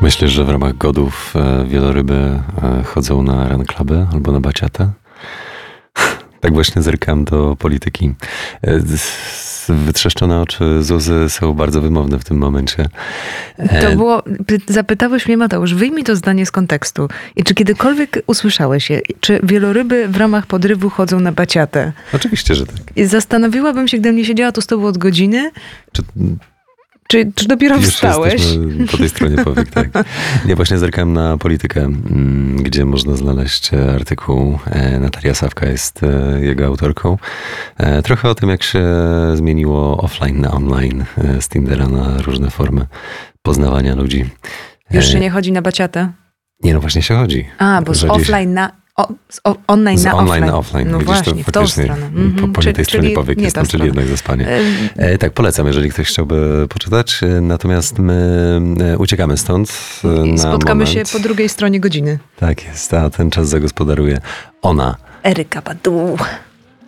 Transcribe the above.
Myślisz, że w ramach godów wieloryby chodzą na run cluby albo na baciatę? Tak właśnie zerkam do polityki. Wytrzeszczone oczy Zuzy są bardzo wymowne w tym momencie. To było, zapytałeś mnie, Mateusz, wyjmij to zdanie z kontekstu. I czy kiedykolwiek usłyszałeś je, czy wieloryby w ramach podrywu chodzą na baciatę? Oczywiście, że tak. I zastanowiłabym się, gdybym nie siedziała tu z tobą od godziny, czy dopiero Już wstałeś? jesteśmy po tej stronie powiek, tak. Ja właśnie zerkałem na politykę, gdzie można znaleźć artykuł. Natalia Sawka jest jego autorką. Trochę o tym, jak się zmieniło offline na online, z Tindera na różne formy poznawania ludzi. Już się nie chodzi na baciatę? Nie, no właśnie się chodzi. A, bo z offline na online na offline. Na offline. No Widzisz, właśnie, to w tą stronę. po nie tej stronie powiek jestem, czyli jednak zaspanie. Tak, polecam, jeżeli ktoś chciałby poczytać. Natomiast my uciekamy stąd na spotkamy moment. się po drugiej stronie godziny. Tak jest, a ten czas zagospodaruje ona. Eryka Badu.